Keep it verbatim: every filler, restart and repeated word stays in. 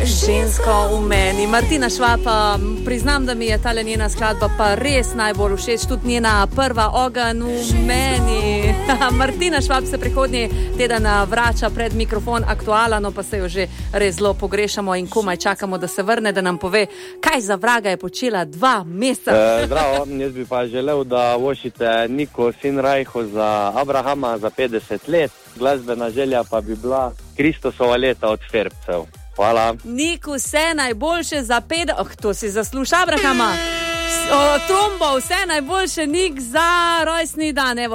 Žensko v meni. Martina Švab, priznam, da mi je tale njena skladba pa res najbolj všeč, tudi njena prva Ogenj v meni. Martina Švab se prihodnji teden vrača pred mikrofon Aktuala, no pa se jo že res zelo pogrešamo in komaj čakamo, da se vrne, da nam pove, kaj za vraga je počela dva meseca. E, zdravo, jaz bi pa želel, da vošite Niko Sinrajho za Abrahama za petdeset let. Glasbena želja pa bi bila Kristosova leta od Ferbcev. Hvala. Nik, vse najboljše za ped... Oh, to si zasluša Abrahama. O, trombo, vse najboljše, Nik, za rojstni dan. Evo.